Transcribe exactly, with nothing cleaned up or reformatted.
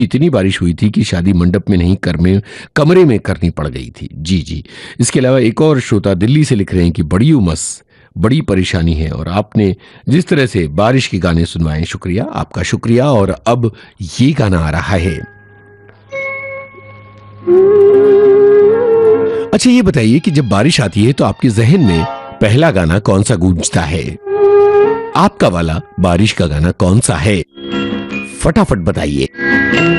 इतनी बारिश हुई थी कि शादी मंडप में नहीं कर में कमरे में करनी पड़ गई थी। जी, जी। इसके अलावा एक और श्रोता दिल्ली से लिख रहे हैं कि बड़ी उमस, बड़ी परेशानी है और आपने जिस तरह से बारिश के गाने सुनवाए, शुक्रिया, आपका शुक्रिया। और अब ये गाना आ रहा है। अच्छा ये बताइए कि जब बारिश आती है तो आपके ज़हन में पहला गाना कौन-सा गूंजता है? आपका वाला बारिश का गाना कौन-सा है? फटाफट बताइए।